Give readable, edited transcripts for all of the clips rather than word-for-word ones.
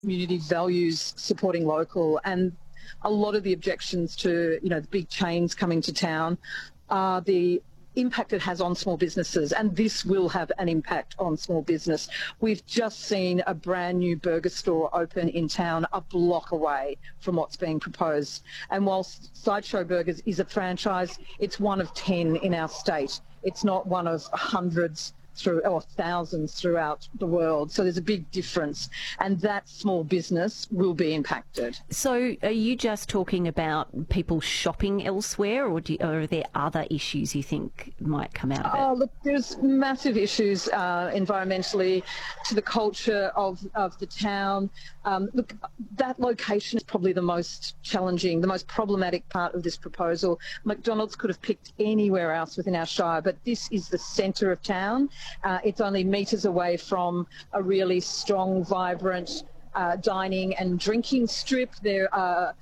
community values supporting local, and a lot of the objections to, the big chains coming to town are the impact it has on small businesses, and this will have an impact on small business. We've just seen a brand new burger store open in town a block away from what's being proposed. And whilst Sideshow Burgers is a franchise, it's one of 10 in our state. It's not one of hundreds or thousands throughout the world. So there's a big difference, and that small business will be impacted. So are you just talking about people shopping elsewhere, or are there other issues you think might come out of it? Look, there's massive issues environmentally, to the culture of the town. Look, that location is probably the most challenging, the most problematic part of this proposal. McDonald's could have picked anywhere else within our shire, but this is the centre of town. It's only metres away from a really strong, vibrant dining and drinking strip. There are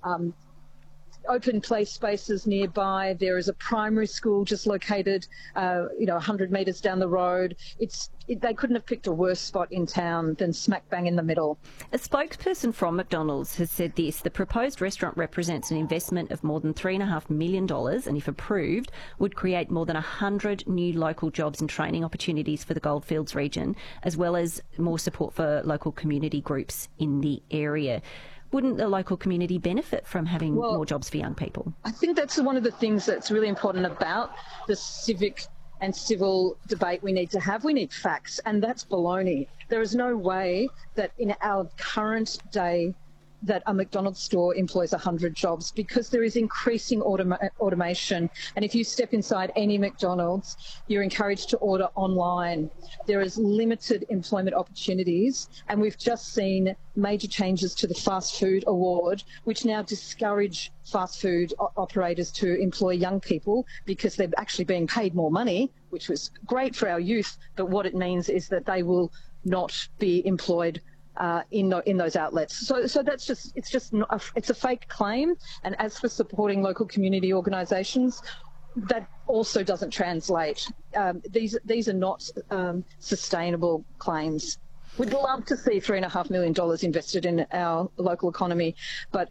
open play spaces nearby. There is a primary school just located, 100 metres down the road. They couldn't have picked a worse spot in town than smack bang in the middle. A spokesperson from McDonald's has said this: the proposed restaurant represents an investment of more than $3.5 million, and if approved, would create more than 100 new local jobs and training opportunities for the Goldfields region, as well as more support for local community groups in the area. Wouldn't the local community benefit from having more jobs for young people? I think that's one of the things that's really important about the civic and civil debate we need to have. We need facts, and that's baloney. There is no way that in our current day that a McDonald's store employs 100 jobs, because there is increasing automation. And if you step inside any McDonald's, you're encouraged to order online. There is limited employment opportunities, and we've just seen major changes to the Fast Food Award, which now discourage fast food operators to employ young people because they're actually being paid more money, which was great for our youth, but what it means is that they will not be employed in those outlets. So it's a fake claim. And as for supporting local community organisations, that also doesn't translate. These are not sustainable claims. We'd love to see $3.5 million invested in our local economy, but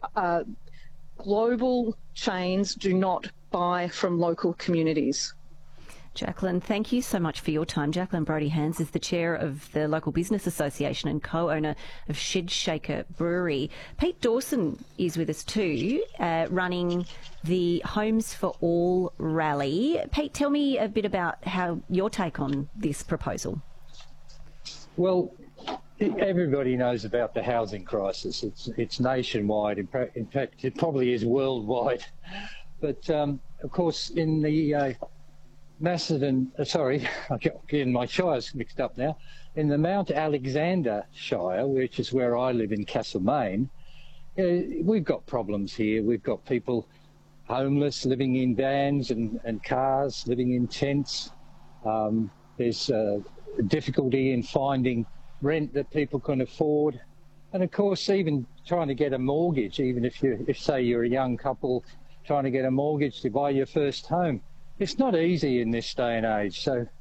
global chains do not buy from local communities. Jacqueline, thank you so much for your time. Jacqueline Brodie-Hands is the chair of the Local Business Association and co-owner of Shed Shaker Brewery. Pete Dawson is with us too, running the Homes for All rally. Pete, tell me a bit about how your take on this proposal. Well, everybody knows about the housing crisis. It's nationwide. In fact, it probably is worldwide. But, of course, in the Macedon, I'm getting my shires mixed up now. In the Mount Alexander Shire, which is where I live in Castlemaine, we've got problems here. We've got people homeless, living in vans and cars, living in tents. There's difficulty in finding rent that people can afford. And of course, even trying to get a mortgage, even if say you're a young couple trying to get a mortgage to buy your first home. It's not easy in this day and age. So